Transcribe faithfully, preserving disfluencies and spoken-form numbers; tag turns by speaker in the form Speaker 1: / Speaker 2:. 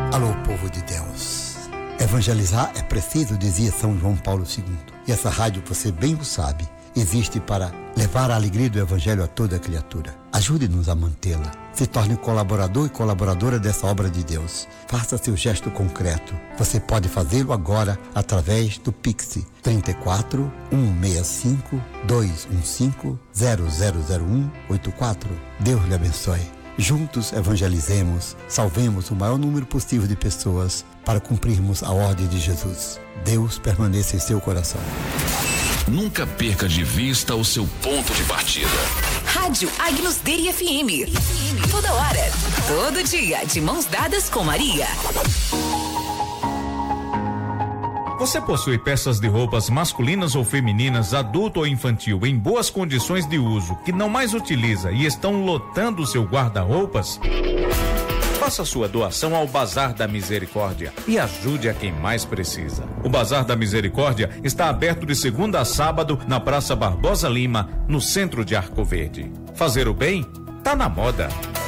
Speaker 1: Alô, povo de Deus. Evangelizar é preciso, dizia São João Paulo segundo. E essa rádio, você bem o sabe, existe para levar a alegria do Evangelho a toda criatura. Ajude-nos a mantê-la. Se torne colaborador e colaboradora dessa obra de Deus. Faça seu gesto concreto. Você pode fazê-lo agora através do Pix trinta e quatro, cento e sessenta e cinco, duzentos e quinze, zero zero zero um oito quatro. Deus lhe abençoe. Juntos evangelizemos, salvemos o maior número possível de pessoas para cumprirmos a ordem de Jesus. Deus permaneça em seu coração.
Speaker 2: Nunca perca de vista o seu ponto de partida.
Speaker 3: Rádio Agnus Dei F M. Toda hora, todo dia, de mãos dadas com Maria.
Speaker 4: Você possui peças de roupas masculinas ou femininas, adulto ou infantil, em boas condições de uso, que não mais utiliza e estão lotando o seu guarda-roupas? Faça sua doação ao Bazar da Misericórdia e ajude a quem mais precisa. O Bazar da Misericórdia está aberto de segunda a sábado na Praça Barbosa Lima, no centro de Arco Verde. Fazer o bem tá na moda.